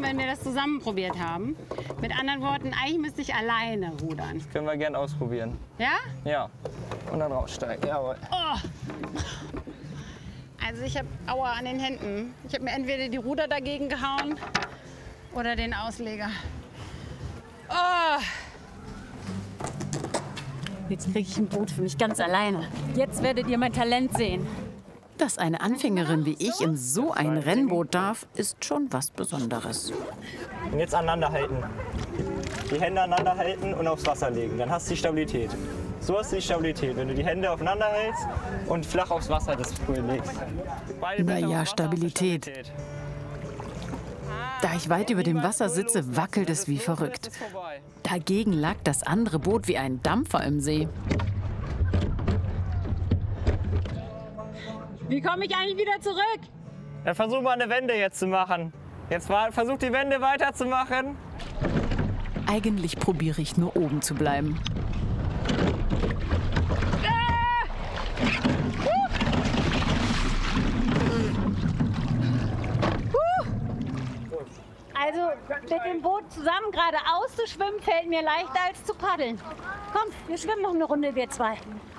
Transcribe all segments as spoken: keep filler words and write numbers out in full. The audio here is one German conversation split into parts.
wenn wir das zusammen probiert haben. Mit anderen Worten, eigentlich müsste ich alleine rudern. Das können wir gerne ausprobieren. Ja? Ja. Und dann raussteigen. Jawohl. Oh. Also ich habe Aua an den Händen. Ich habe mir entweder die Ruder dagegen gehauen oder den Ausleger. Oh. Jetzt kriege ich ein Boot für mich ganz alleine. Jetzt werdet ihr mein Talent sehen. Dass eine Anfängerin wie ich in so ein Rennboot darf, ist schon was Besonderes. Und jetzt aneinander halten. Die Hände aneinander halten und aufs Wasser legen. Dann hast du die Stabilität. So hast du die Stabilität, wenn du die Hände aufeinander hältst und flach aufs Wasser das Pool legst. Naja, Stabilität. Da ich weit über dem Wasser sitze, wackelt es wie verrückt. Dagegen lag das andere Boot wie ein Dampfer im See. Wie komme ich eigentlich wieder zurück? Ja, versuch mal eine Wende jetzt zu machen. Jetzt war, versuch die Wende weiterzumachen. Eigentlich probiere ich nur oben zu bleiben. Also mit dem Boot zusammen geradeaus zu schwimmen, fällt mir leichter als zu paddeln. Komm, wir schwimmen noch eine Runde, wir zwei.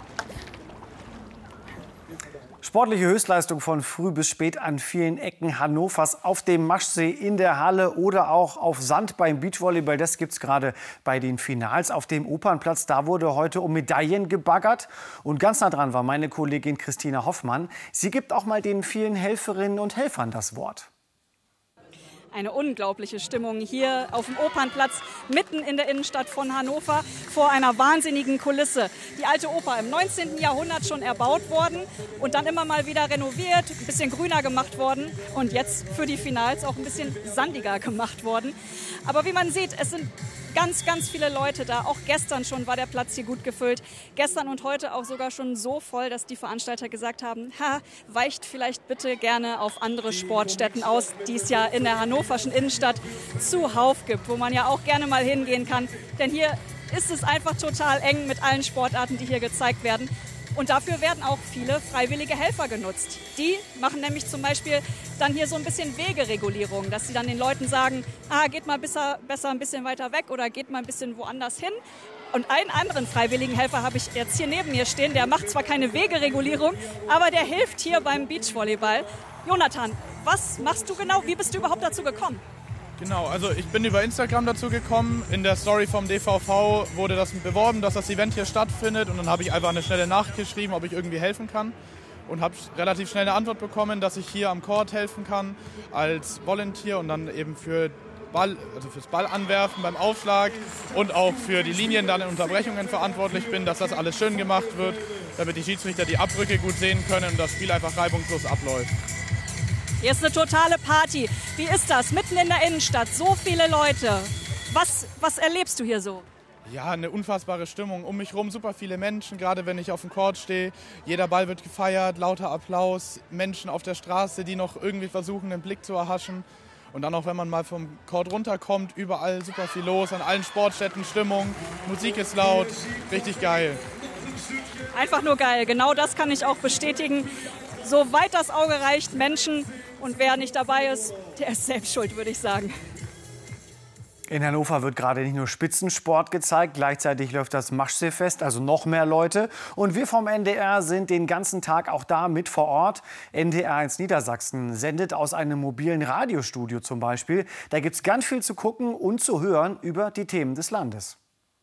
Sportliche Höchstleistung von früh bis spät an vielen Ecken Hannovers, auf dem Maschsee, in der Halle oder auch auf Sand beim Beachvolleyball. Das gibt es gerade bei den Finals auf dem Opernplatz. Da wurde heute um Medaillen gebaggert. Und ganz nah dran war meine Kollegin Christina Hoffmann. Sie gibt auch mal den vielen Helferinnen und Helfern das Wort. Eine unglaubliche Stimmung hier auf dem Opernplatz, mitten in der Innenstadt von Hannover, vor einer wahnsinnigen Kulisse. Die alte Oper im neunzehnten Jahrhundert schon erbaut worden und dann immer mal wieder renoviert, ein bisschen grüner gemacht worden und jetzt für die Finals auch ein bisschen sandiger gemacht worden. Aber wie man sieht, es sind ganz, ganz viele Leute da. Auch gestern schon war der Platz hier gut gefüllt. Gestern und heute auch sogar schon so voll, dass die Veranstalter gesagt haben, ha, weicht vielleicht bitte gerne auf andere Sportstätten aus, die es ja in der hannoverschen Innenstadt zuhauf gibt, wo man ja auch gerne mal hingehen kann. Denn hier ist es einfach total eng mit allen Sportarten, die hier gezeigt werden. Und dafür werden auch viele freiwillige Helfer genutzt. Die machen nämlich zum Beispiel dann hier so ein bisschen Wegeregulierung, dass sie dann den Leuten sagen, ah, geht mal besser, besser ein bisschen weiter weg oder geht mal ein bisschen woanders hin. Und einen anderen freiwilligen Helfer habe ich jetzt hier neben mir stehen, der macht zwar keine Wegeregulierung, aber der hilft hier beim Beachvolleyball. Jonathan, was machst du genau? Wie bist du überhaupt dazu gekommen? Genau, also ich bin über Instagram dazu gekommen. In der Story vom D V V wurde das beworben, dass das Event hier stattfindet. Und dann habe ich einfach eine schnelle Nachricht geschrieben, ob ich irgendwie helfen kann. Und habe relativ schnell eine Antwort bekommen, dass ich hier am Court helfen kann als Volunteer und dann eben für Ball, also fürs Ballanwerfen beim Aufschlag und auch für die Linien dann in Unterbrechungen verantwortlich bin, dass das alles schön gemacht wird, damit die Schiedsrichter die Abbrücke gut sehen können und das Spiel einfach reibungslos abläuft. Hier ist eine totale Party. Wie ist das? Mitten in der Innenstadt, so viele Leute. Was, was erlebst du hier so? Ja, eine unfassbare Stimmung. Um mich herum super viele Menschen, gerade wenn ich auf dem Court stehe. Jeder Ball wird gefeiert, lauter Applaus. Menschen auf der Straße, die noch irgendwie versuchen, den Blick zu erhaschen. Und dann auch, wenn man mal vom Court runterkommt, überall super viel los, an allen Sportstätten Stimmung. Musik ist laut, richtig geil. Einfach nur geil. Genau das kann ich auch bestätigen. So weit das Auge reicht, Menschen. Und wer nicht dabei ist, der ist selbst schuld, würde ich sagen. In Hannover wird gerade nicht nur Spitzensport gezeigt, gleichzeitig läuft das Maschseefest, also noch mehr Leute. Und wir vom N D R sind den ganzen Tag auch da mit vor Ort. N D R eins Niedersachsen sendet aus einem mobilen Radiostudio zum Beispiel. Da gibt es ganz viel zu gucken und zu hören über die Themen des Landes.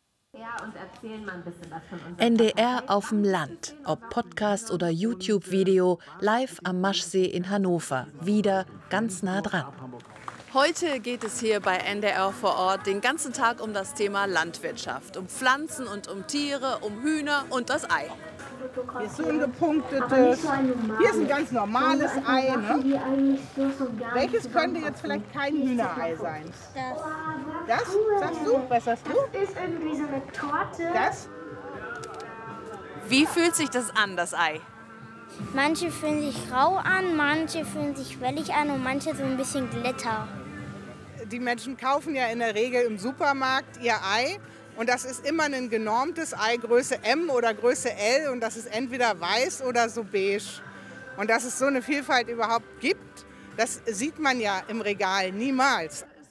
N D R auf dem Land, ob Podcast oder YouTube-Video, live am Maschsee in Hannover, wieder ganz nah dran. Heute geht es hier bei N D R vor Ort den ganzen Tag um das Thema Landwirtschaft, um Pflanzen und um Tiere, um Hühner und das Ei. Hier ist so ein gepunktetes, hier ist ein ganz normales Ei. Ne? Welches könnte jetzt vielleicht kein Hühnerei sein? Das. Das? Sagst du? Was sagst du? Das ist irgendwie so eine Torte. Das? Wie fühlt sich das an, das Ei? Manche fühlen sich rau an, manche fühlen sich wellig an und manche so ein bisschen Glitter. Die Menschen kaufen ja in der Regel im Supermarkt ihr Ei. Und das ist immer ein genormtes Ei, Größe M oder Größe L. Und das ist entweder weiß oder so beige. Und dass es so eine Vielfalt überhaupt gibt, das sieht man ja im Regal niemals.